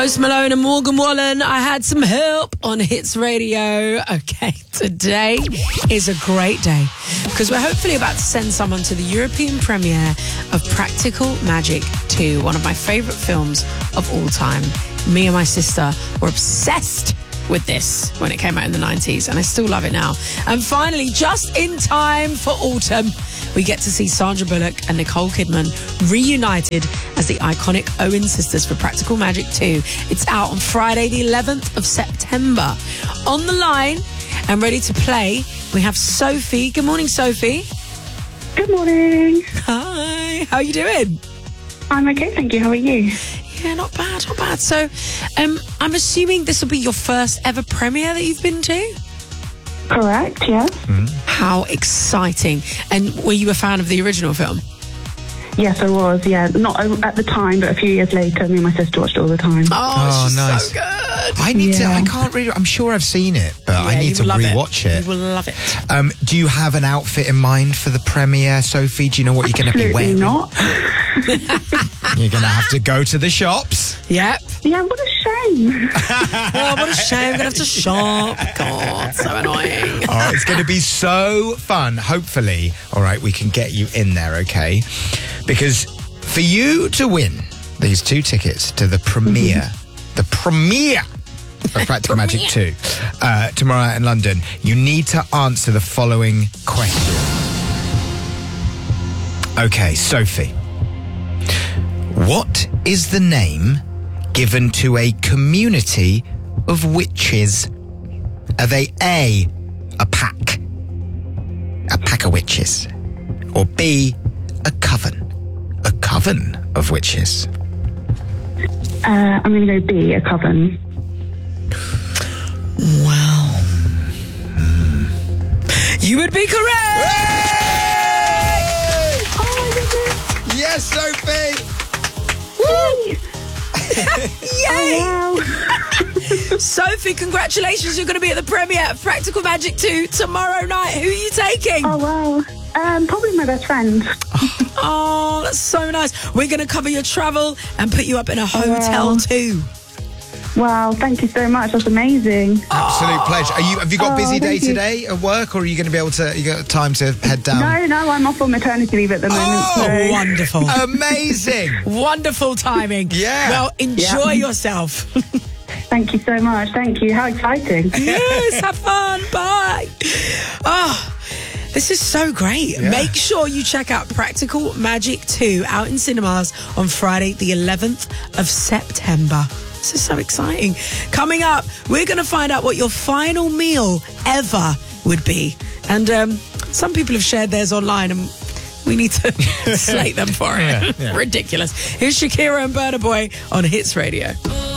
Post Malone and Morgan Wallen, I Had Some Help on Hits Radio. Okay, today is a great day because we're hopefully about to send someone to the European premiere of Practical Magic 2, one of my favourite films of all time. Me and my sister were obsessed with this when it came out in the 90s, and I still love it now. And finally, just in time for autumn, we get to see Sandra Bullock and Nicole Kidman reunited as the iconic Owen sisters for Practical Magic 2. It's out on Friday, the 11th of September. On the line and ready to play, we have Sophie. Good morning, Sophie. Good morning. Hi. How are you doing? I'm okay, thank you. How are you? Yeah, not bad, not bad. So, I'm assuming this will be your first ever premiere that you've been to? Correct, yes. How exciting. And were you a fan of the original film? Yes, I was, yeah. Not at the time, but a few years later, me and my sister watched it all the time. Oh, it's just nice. so good. I need to. I can't read it. I'm sure I've seen it, but I need to rewatch it. You will love it. Do you have an outfit in mind for the premiere, Sophie? Do you know what you're going to be wearing? Not. You're going to have to go to the shops. Yep. Yeah, what a shame. Oh, what a shame. I'm going to have to shop. God, so annoying. Oh, it's going to be so fun. Hopefully, all right, we can get you in there, okay? Because for you to win these 2 tickets to the premiere of Practical Magic 2 tomorrow night in London, you need to answer the following question. Okay, Sophie. What is the name given to a community of witches? Are they A, a pack of witches, or B, a coven of witches? I'm going to go B, a coven. Wow. You would be correct! Yes, Sophie! Woo! Yay! Oh, wow. Sophie, congratulations. You're going to be at the premiere of Practical Magic 2 tomorrow night. Who are you taking? Oh, wow. Probably my best friend. Oh, that's so nice. We're going to cover your travel and put you up in a hotel too. Wow, thank you so much. That's amazing. Absolute pleasure. Have you got a busy day today at work, or are you going to be able to? You got time to head down? No, I'm off on maternity leave at the moment. Oh, wonderful! Amazing, wonderful timing. Yeah. Well, enjoy yourself. Thank you so much. Thank you. How exciting! Yes, have fun. Bye. Oh. This is so great. Yeah. Make sure you check out Practical Magic 2 out in cinemas on Friday, the 11th of September. This is so exciting. Coming up, we're going to find out what your final meal ever would be. And some people have shared theirs online, and we need to slate them for it. Yeah. Ridiculous. Here's Shakira and Burna Boy on Hits Radio.